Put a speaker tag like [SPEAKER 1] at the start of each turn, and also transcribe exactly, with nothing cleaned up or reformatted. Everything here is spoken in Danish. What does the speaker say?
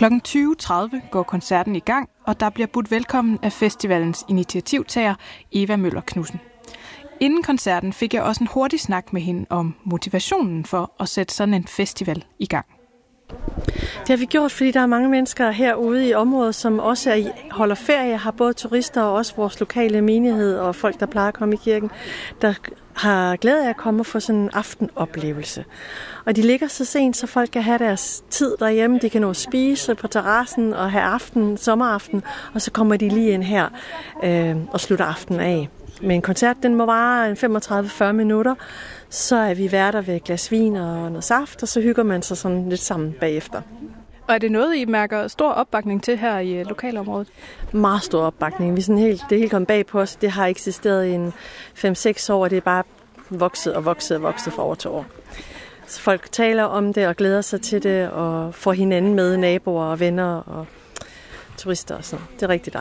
[SPEAKER 1] klokken tyve tredive går koncerten i gang, og der bliver budt velkommen af festivalens initiativtager Eva Møller Knudsen. Inden koncerten fik jeg også en hurtig snak med hende om motivationen for at sætte sådan en festival i gang.
[SPEAKER 2] Det har vi gjort, fordi der er mange mennesker herude i området, som også er, holder ferie, har både turister og også vores lokale menighed og folk, der plejer at komme i kirken, der har glæde af at komme og få sådan en aftenoplevelse. Og de ligger så sent, så folk kan have deres tid derhjemme. De kan nå at spise på terrassen og have aften, sommeraften, og så kommer de lige ind her øh, og slutter aftenen af. Men en koncert, den må vare femogtredive til fyrre minutter, så er vi værter ved et glas vin og noget saft, og så hygger man sig sådan lidt sammen bagefter.
[SPEAKER 1] Og er det noget, I mærker stor opbakning til her i lokalområdet?
[SPEAKER 2] Meget stor opbakning. Vi er sådan helt, det er helt kommet bag på os. Det har eksisteret i fem seks år, og det er bare vokset og vokset og vokset fra år til år. Så folk taler om det og glæder sig til det, og får hinanden med, naboer og venner og turister og sådan. Det er rigtig dejligt.